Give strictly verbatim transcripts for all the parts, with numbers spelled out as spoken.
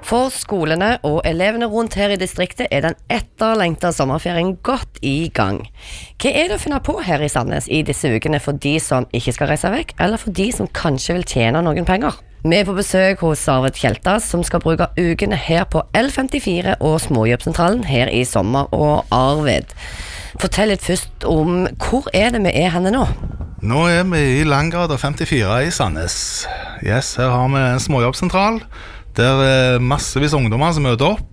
For skolene og elevene rundt her i distriktet er den etterlengta sommerferien godt i gang. Hva er det å finne på her i Sandnes i disse ukene for de som ikke skal reise vekk, eller for de som kanskje vil tjene noen penger? Vi er på besøk hos Arvid Kjeltas, som skal bruke ukene her på L femtifire og Småjobbsentralen her i sommer. Og Arvid, fortell litt først om hvor er det vi er henne nå? Nå er vi i Langgrader femtifire i Sandnes. Yes, her har vi en småjobbsentral. Der er massevis ungdommer som møter opp,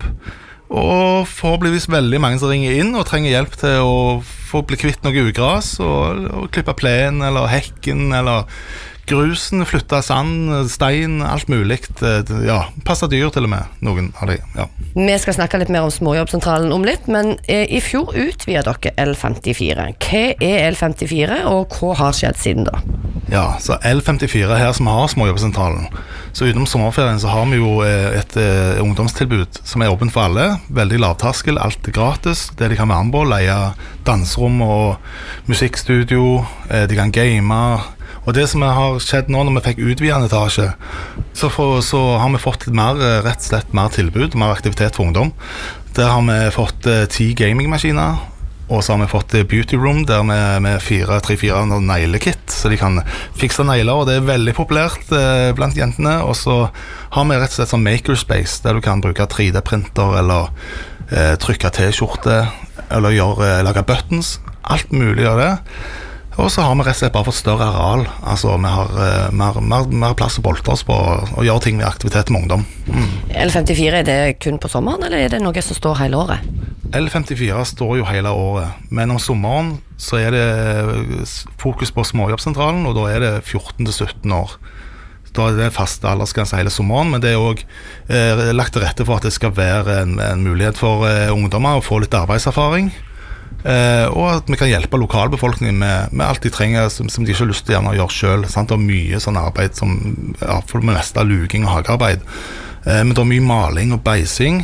og forhåpentligvis veldig mange som ringer inn og trenger hjelp til å få bli kvitt noe ugras, og, og klippe plen, eller hekken, eller grusen, flytte sand, stein, alt mulig. Ja, passe dyr til og med, noen av de, ja. Vi skal snakke litt mer om Småjobbsentralen om litt, men eh, i fjor utvidet dere L femtifire. Hva er L femtifire, og hva har skjedd siden da? Ja, så L femtifire her som har Småjobbsentralen. Så utenom sommerferien så har vi jo et eh, ungdomstilbud som er åpent for alle. Veldig lavterskel, alt er gratis. Det de kan være med på, leie danserom og musikkstudio, eh, de kan game. Og det som har skjedd nå når vi fikk utvidet en etasje, så, for, så har vi fått mer, rett og slett mer tilbud, mer aktivitet for ungdom. Der har vi fått eh, ti gamingmaskiner, og så har vi fått beauty room der med, med fire, tre, fire neglekit, så de kan fikse negler, og det er veldig populært eh, blant jentene. Og så har vi rett og slett sånn makerspace, der du kan bruke tre D-printer, eller eh, trykke t-skjorte, eller gjøre, lage buttons, alt mulig av det. Og så har vi rett og slett bare fått større areal, altså vi har uh, mer, mer, mer plass å bolte oss på og gjøre ting med aktivitet med ungdom. Mm. L femtifire, er det kun på sommeren, eller er det noe som står hele året? L femtifire står jo hele året, men om sommeren så er det fokus på Småjobbsentralen, og da er det fjorten til sytten år. Da er det faste aldersgrense hele sommeren, men det er også eh, lagt til rette for at det skal være en, en mulighet for eh, ungdommer å få litt arbeidserfaring. Uh, og at vi kan hjelpe lokalbefolkningen med, med alt de trenger som, som de ikke har lyst til å gjøre selv, sant? Og mye sånn arbeid som ja, for det meste luking og hagearbeid, uh, men det er mye maling og beising.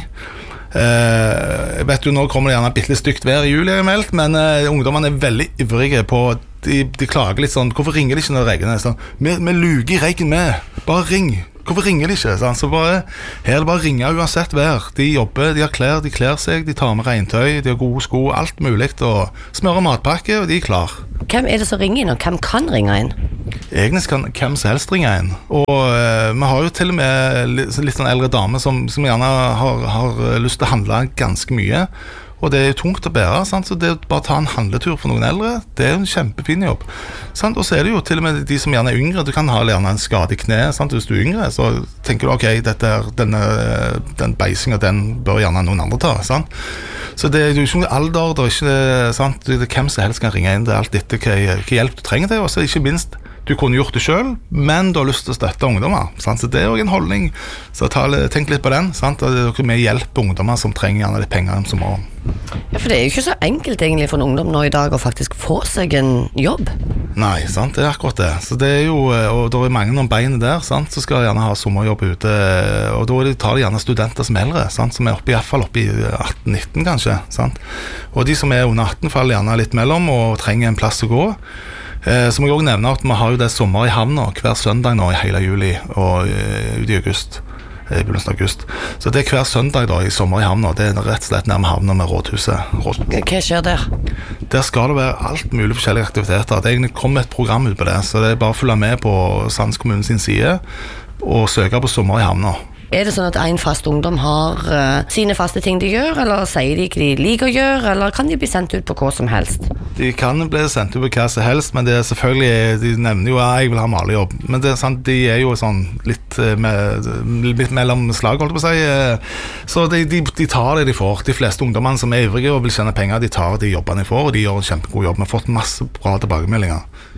uh, jeg vet jo nå kommer det gjerne bitte litt stygt vær i juli, jeg har meldt, men uh, ungdommene er veldig ivrige på de, de klager litt sånn, hvorfor ringer de ikke når det regner? Sånn, vi, vi luger i regn med, bare ring. Hvorfor ringer de ikke? Sånn? Så bare, her er det bare å ringe uansett vær. De jobber, de har klær, de klær seg, de tar med regntøy, de har gode sko, alt mulig, og smører matpakke, og de er klar. Hvem er det som ringer inn, og hvem kan ringe inn? Egentlig kan hvem som helst ringe inn. Og uh, vi har jo til og med litt, litt sånn eldre dame som, som gjerne har, har lyst til å handle ganske mye. Og det er jo tungt å bære, sant? Så det å bare ta en handletur for noen eldre, det er jo en kjempefin jobb. Sant? Og så er det jo til og med de som gjerne er yngre, du kan ha gjerne en skade i kne, sant? Hvis du er yngre, så tenker du, ok, dette er, denne, den beisingen, den bør gjerne noen andre ta, sant? Så det er jo ikke noe alder, det er ikke, sant? Det er hvem som helst kan ringe inn, det er alt dette hva, hva hjelp du trenger til, og så ikke minst, du kunne gjort det selv, men du har lyst til å støtte ungdommer, sant? Så det er jo en holdning, så ta, tenk litt på den, sant? Og det er jo med hjelp ungdommer som trenger gjerne litt penger som morgen. Ja, for det er jo ikke så enkelt egentlig for en ungdom nå i dag å faktisk få seg en jobb. Nei, sant, det er akkurat det. Så det er jo, og da er mange noen bein der, sant, så skal gjerne ha sommerjobb ute, og da tar de gjerne studenter som eldre, sant, som er oppe i hvert fall oppe i atten nitten kanskje, sant. Og de som er under atten faller gjerne litt mellom og trenger en plass å gå. Eh, så må jeg også nevne at vi har jo det sommer i havna hver søndag nå i hele juli og uh, ut i august. I begynnelsen av august. Så det er hver søndag da i sommer i havna, det er rett og slett nærme havna med rådhuset. Hva skjer der? Der skal det være alt mulig forskjellige aktiviteter. Det er egentlig kommet et program ut på det, så det er bare å følge med på Sandnes kommune sin side og søke på sommer i havna. Er det sånn at en fast ungdom har uh, sine faste ting de gjør, eller sier de ikke de liker å gjøre, eller kan de bli sendt ut på hva som helst? De kan bli sendt ut på hva som helst, men det er selvfølgelig, de nevner jo at jeg vil ha malejobb, men det er sant, de er jo sånn litt, med, litt mellom slag, holdt jeg på å si, så de, de, de tar det de får. De fleste ungdommene som er ivrige og vil tjene penger, de tar de jobbene de får, og de gjør en kjempegod jobb. Vi har fått masse bra tilbakemeldinger.